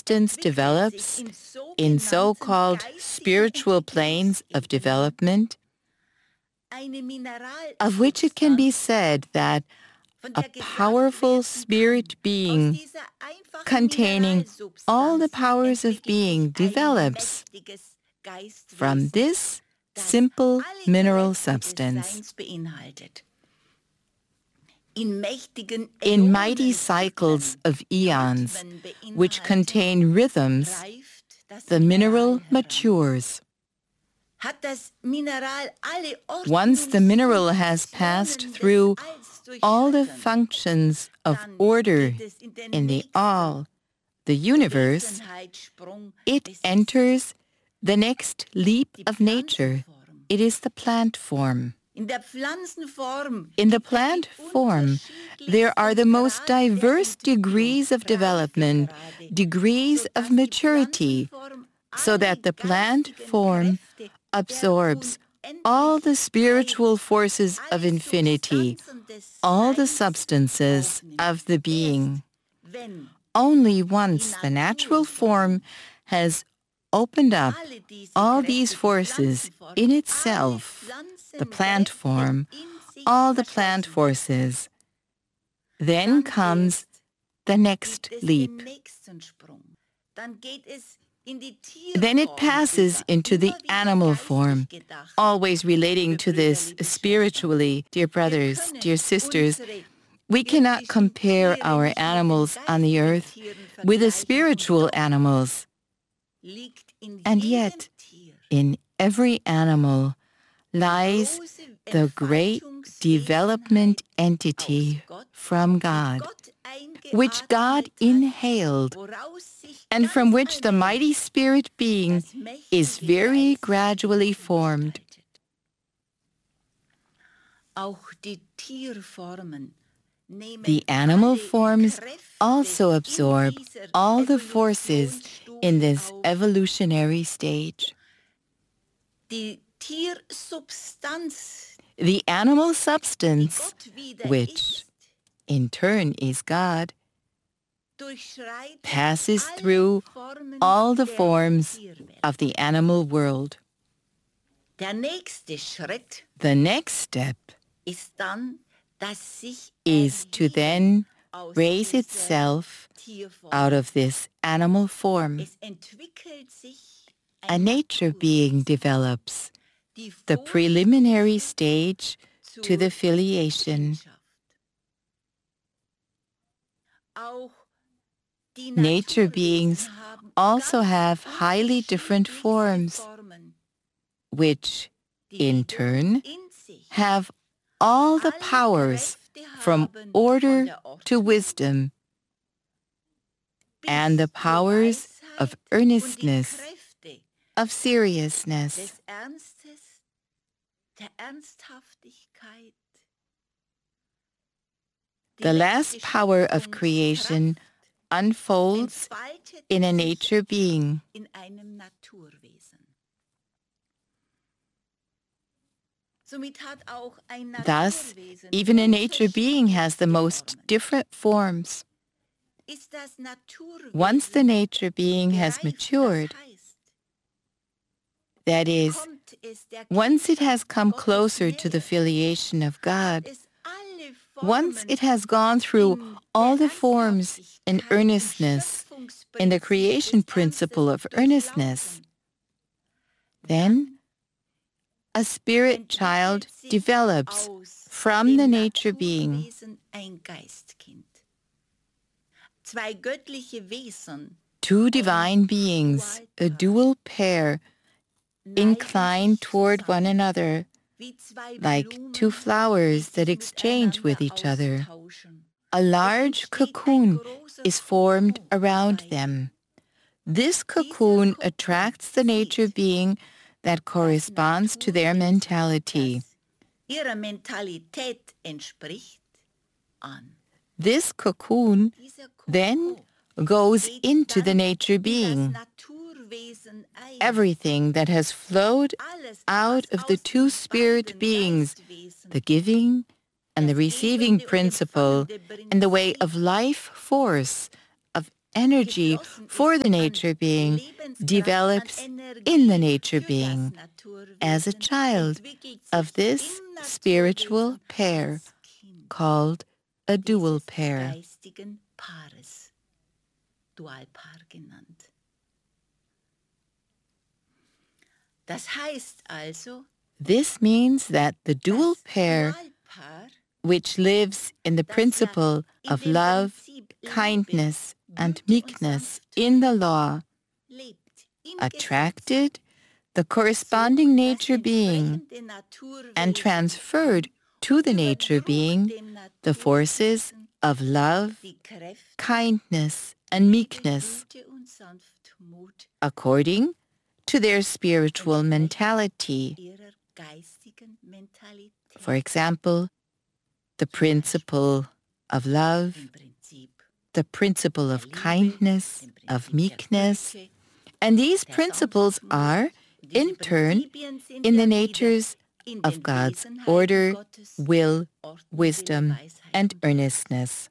substance develops in so-called spiritual planes of development, of which it can be said that a powerful spirit being containing all the powers of being develops from this simple mineral substance. In mighty cycles of eons, which contain rhythms, the mineral matures. Once the mineral has passed through all the functions of order in the all, the universe, it enters the next leap of nature. It is the plant form. In the plant form, there are the most diverse degrees of development, degrees of maturity, so that the plant form absorbs all the spiritual forces of infinity, all the substances of the being. Only once the natural form has opened up all these forces in itself, the plant form, all the plant forces, then comes the next leap. Then it passes into the animal form, always relating to this spiritually, dear brothers, dear sisters. We cannot compare our animals on the earth with the spiritual animals. And yet, in every animal lies the great development entity from God, which God inhaled, and from which the mighty spirit being is very gradually formed. The animal forms also absorb all the forces in this evolutionary stage. The animal substance, which in turn is God, passes through all the forms of the animal world. The next step is to then raise itself out of this animal form. A nature being develops, the preliminary stage to the filiation. Nature beings also have highly different forms, which, in turn, have all the powers from order to wisdom, and the powers of earnestness, of seriousness. The last power of creation unfolds in a nature being. Thus, even a nature being has the most different forms. Once the nature being has matured, that is, once it has come closer to the filiation of God, once it has gone through all the forms in earnestness, in the creation principle of earnestness, then a spirit child develops from the nature being. Two divine beings, a dual pair, incline toward one another, like two flowers that exchange with each other. A large cocoon is formed around them. This cocoon attracts the nature being that corresponds to their mentality. This cocoon then goes into the nature being. Everything that has flowed out of the two spirit beings, the giving and the receiving principle, and the way of life force of energy for the nature being develops in the nature being as a child of this spiritual pair called a dual pair. This means that the dual pair, which lives in the principle of love, kindness, and meekness in the law, attracted the corresponding nature being and transferred to the nature being the forces of love, kindness, and meekness according to their spiritual mentality. For example, the principle of love, the principle of kindness, of meekness, and these principles are, in turn, in the natures of God's order, will, wisdom, and earnestness.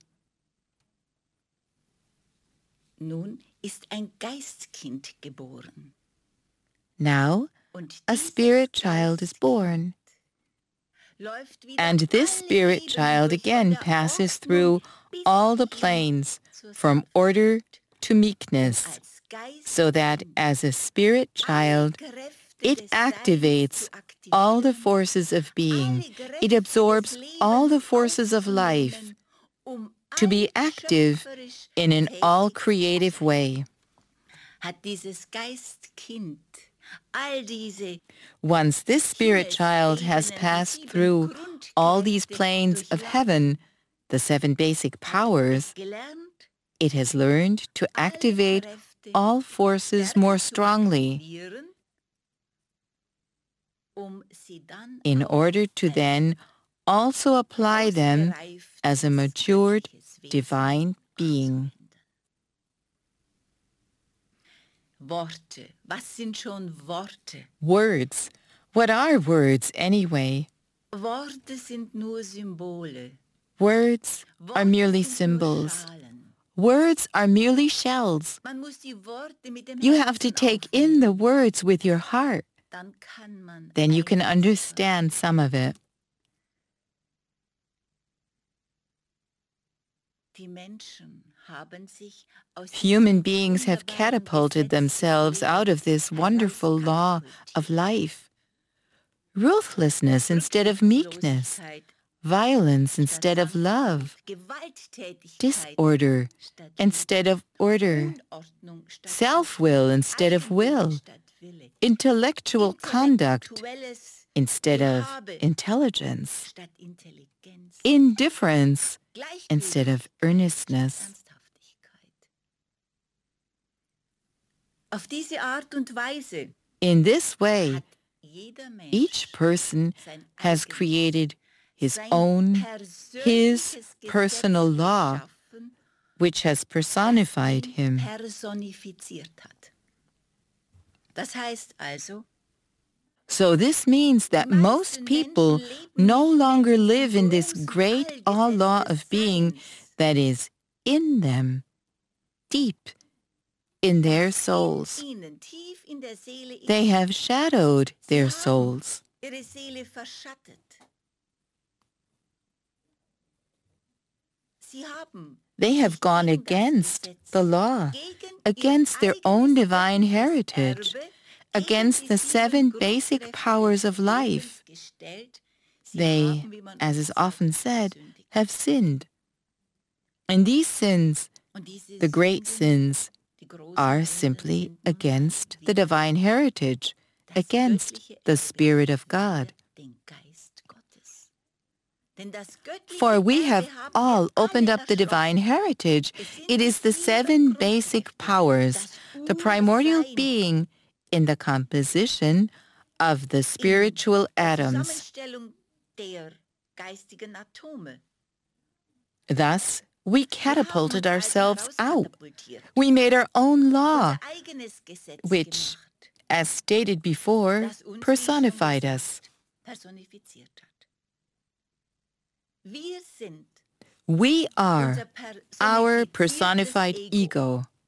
Nun ist ein Geistkind geboren. Now, a spirit child is born. And this spirit child again passes through all the planes from order to meekness, so that as a spirit child, it activates all the forces of being. It absorbs all the forces of life to be active in an all-creative way. Once this spirit child has passed through all these planes of heaven, the 7 basic powers, it has learned to activate all forces more strongly in order to then also apply them as a matured divine being. Worte. Was sind schon Worte? Words. What are words anyway? Worte sind nur Symbole. Words are merely symbols. Words are merely shells. You have to take in the words with your heart. Then you can understand some of it. Human beings have catapulted themselves out of this wonderful law of life. Ruthlessness instead of meekness, violence instead of love, disorder instead of order, self-will instead of will, intellectual conduct instead of intelligence, indifference instead of earnestness. In this way, each person has created his personal law, which has personified him. So this means that most people no longer live in this great all-law of being that is in them, deep in their souls. They have shadowed their souls. They have gone against the law, against their own divine heritage, against the 7 basic powers of life. They, as is often said, have sinned. And these sins, the great sins, are simply against the divine heritage, against the Spirit of God. For we have all opened up the divine heritage. It is the 7 basic powers, the primordial being in the composition of the spiritual atoms. Thus, we catapulted ourselves out. We made our own law, which, as stated before, personified us. We are our personified ego.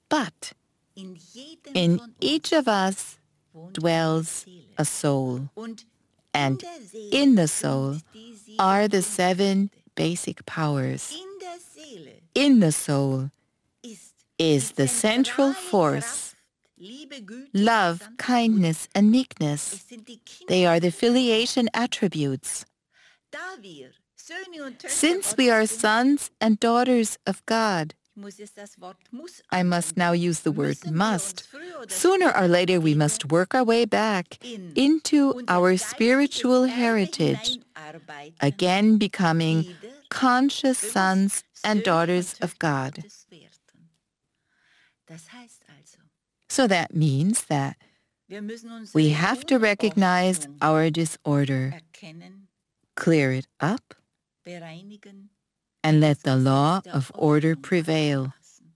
But in jedem in von uns each of us wohnt dwells eine Seele. a soul, Und and der Seele in the sind soul die sieben are the Grundkräfte. 7 basic powers. In der Seele In the soul ist is die the central zentrale force, Kraft, Liebe, Güte, love, Sanftmut. kindness, and meekness. Es sind die Kinder. They are the filiation attributes. Da wir Söhne und Töchter Since we are Gottes sind, sons and daughters of God, ich muss jetzt das Wort muss I must now use the word müssen wir must. uns früher oder Sooner or später later, we wieder must work our way back in into unser our geistiges spiritual Erbe heritage, hineinarbeiten, again becoming wieder conscious bewusst sons and Söhne daughters und of Töchter God. Gottes werden. Das heißt also, So that means that wir müssen unsere we have to recognize Unordnung our disorder, erkennen, clear it up, bereinigen, and let das the Gesetz law der of order Ordnung prevail. anpassen.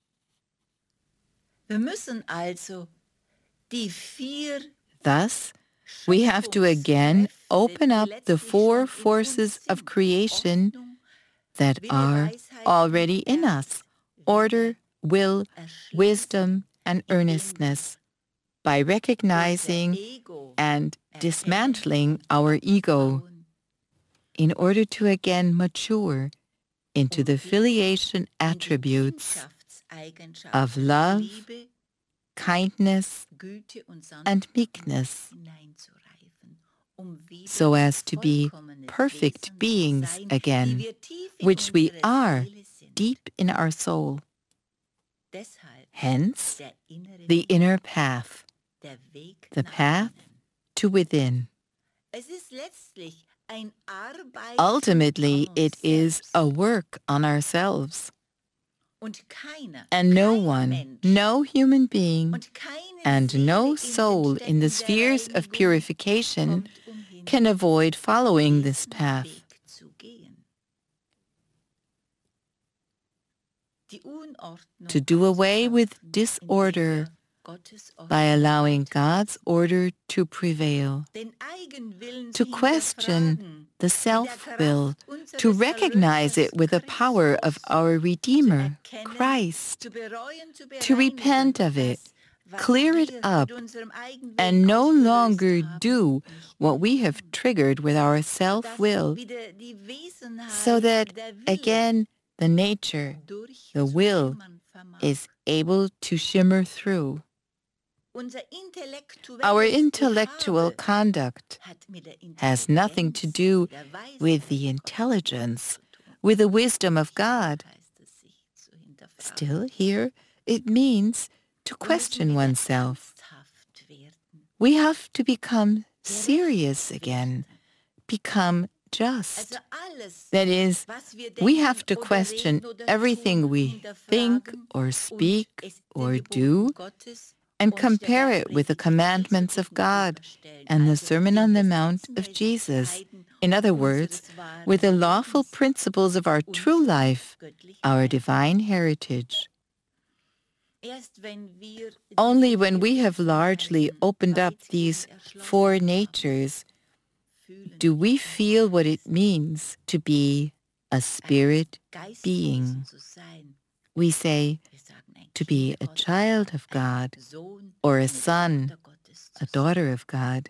Wir müssen also die 4 Thus, we have to again open up the 4 forces of creation that are already in us: order, will, wisdom, and earnestness, by recognizing and dismantling our ego in order to again mature into the filiation attributes of love, kindness, and meekness, so as to be perfect beings again, which we are deep in our soul. Hence, the inner path, the path to within. Ultimately, it is a work on ourselves. And no one, no human being, and no soul in the spheres of purification can avoid following this path. To do away with disorder by allowing God's order to prevail, to question the self-will, to recognize it with the power of our Redeemer, Christ, to repent of it, clear it up, and no longer do what we have triggered with our self-will, so that, again, the nature, the will, is able to shimmer through. Our intellectual conduct has nothing to do with the intelligence, with the wisdom of God. Still, here it means to question oneself. We have to become serious again, become just. That is, we have to question everything we think or speak or do, and compare it with the commandments of God and the Sermon on the Mount of Jesus. In other words, with the lawful principles of our true life, our divine heritage. Only when we have largely opened up these 4 natures do we feel what it means to be a spirit being. We say, to be a child of God, or a son, a daughter of God.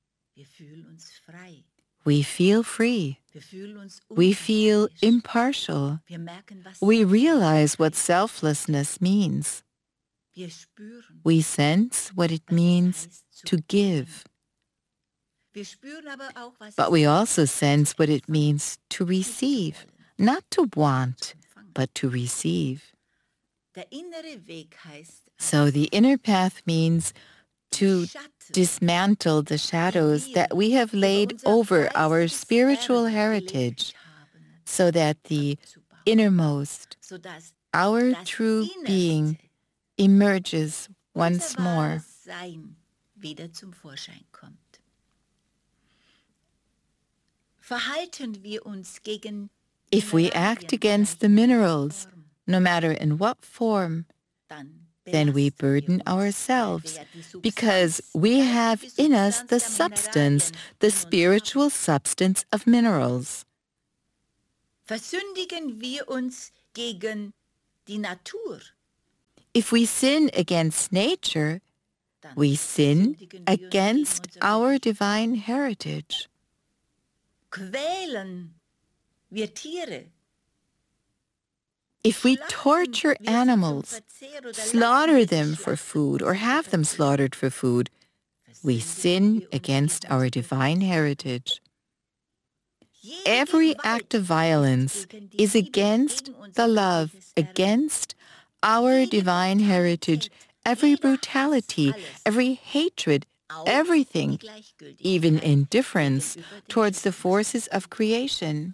We feel free. We feel impartial. We realize what selflessness means. We sense what it means to give. But we also sense what it means to receive, not to want, but to receive. So the inner path means to dismantle the shadows that we have laid over our spiritual heritage, so that the innermost, our true being, emerges once more. If we act against the minerals, no matter in what form, then we burden ourselves, because we have in us the substance, the spiritual substance of minerals. If we sin against nature, we sin against our divine heritage. Quälen wir Tiere. If we torture animals, slaughter them for food, or have them slaughtered for food, we sin against our divine heritage. Every act of violence is against the love, against our divine heritage. Every brutality, every hatred, everything, even indifference towards the forces of creation.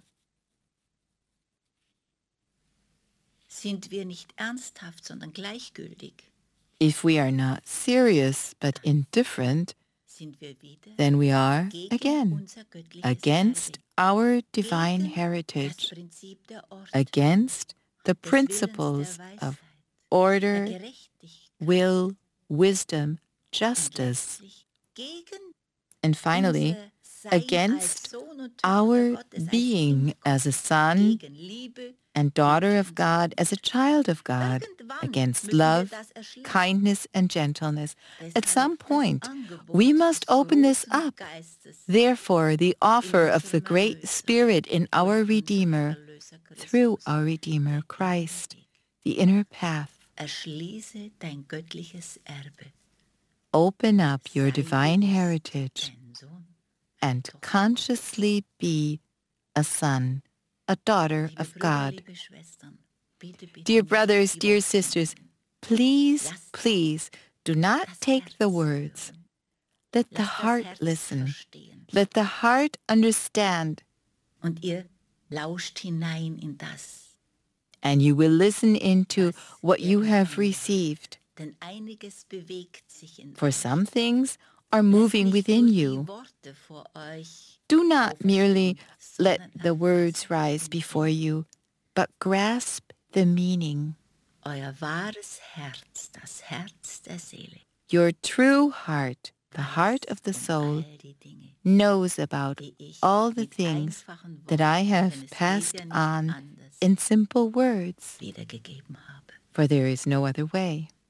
Sind wir nicht ernsthaft, sondern gleichgültig, If we are not serious but indifferent, sind wir wieder then we are, gegen again, unser göttliches against Erbe, our divine gegen das heritage, Prinzip der Ordnung, against the des Willens principles der of Weisheit, order, der Gerechtigkeit will, wisdom, und justice, letztlich gegen and finally, unser Sein against als Sohn und Tochter our Gottes, als being Kind as a Gottes, son gegen Liebe and daughter of God, as a child of God, Irgendwann against müssen wir love, das erschließen. kindness, and gentleness. At Deshalb some das point, Angebot we must des open this großen up. Geistes Therefore, the offer of the unserem great Erlöser, Spirit in durch our unseren Redeemer, Erlöser Christus, through our Redeemer, der innere Christ, Weg. the inner path. Erschließe dein göttliches Erbe. Open up your Sei divine bewusst heritage dein Sohn, and Tochter. consciously be a son, a daughter Liebe of Brüder, God. liebe Schwestern, bitte, bitte Dear nicht brothers, die dear Worte sisters, nehmen. please, Lasst please do not das take the Herz words. hören. Let the Lasst das heart Herz listen. verstehen. Let the heart understand. Und ihr lauscht hinein in das, And you will listen into was what ihr you have empfangen habt. received. Denn einiges bewegt sich in For euch. some things are Lasst moving nicht within nur you. die Worte vor euch Do not merely auferstehen, let sondern the words erfasst rise den before Sinn. you, but grasp the meaning. Euer wahres Herz, das Herz der Seele, Your true heart, the heart of the weiß soul, all die Dinge, knows about die ich all the mit things einfachen that I Worten, have denn es passed geht ja nicht on anders, in simple words, wiedergegeben habe. for there is no other way.